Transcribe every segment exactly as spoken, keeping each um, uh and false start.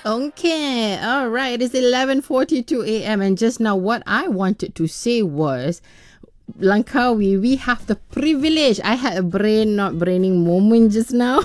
Okay, all right. It's eleven forty-two a m and just now what I wanted to say was Langkawi, we have the privilege. I had a brain not braining moment just now.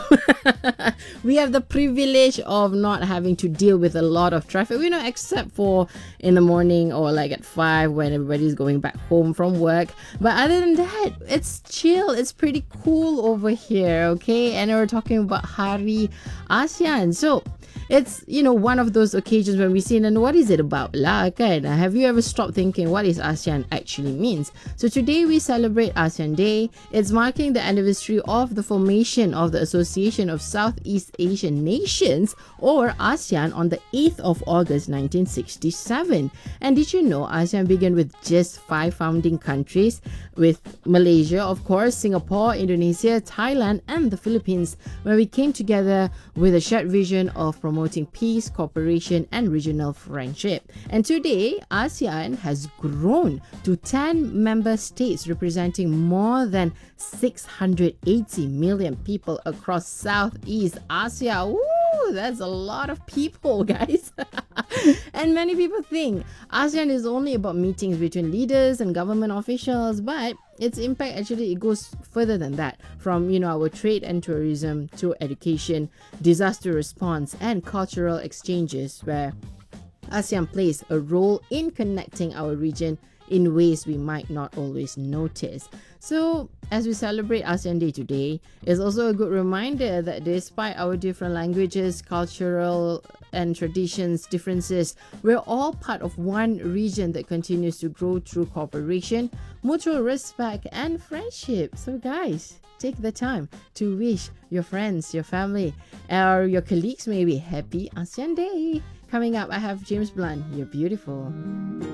We have the privilege of not having to deal with a lot of traffic, you know, except for in the morning or like at five when everybody's going back home from work. But other than that, it's chill. It's pretty cool over here, okay? And we're talking about Hari ASEAN. So it's, you know, one of those occasions when we see, and what is it about lah, kan? Have you ever stopped thinking what is ASEAN actually means? So today we celebrate ASEAN Day. It's marking the anniversary of the formation of the Association of Southeast Asian Nations, or ASEAN, on the eighth of August nineteen sixty-seven. And did you know ASEAN began with just five founding countries, with Malaysia, of course, Singapore, Indonesia, Thailand, and the Philippines, where we came together with a shared vision of promoting peace, cooperation, and regional friendship. And today, ASEAN has grown to ten member states, representing more than six hundred eighty million people across Southeast Asia. Woo, that's a lot of people, guys. And many people think ASEAN is only about meetings between leaders and government officials, but its impact actually it goes further than that, from, you know, our trade and tourism to education, disaster response, and cultural exchanges, where ASEAN plays a role in connecting our region in ways we might not always notice. So, as we celebrate ASEAN Day today, it's also a good reminder that despite our different languages, cultural and traditions differences, we're all part of one region that continues to grow through cooperation, mutual respect, and friendship. So, guys, take the time to wish your friends, your family, or your colleagues maybe happy ASEAN Day. Coming up, I have James Blunt. You're beautiful.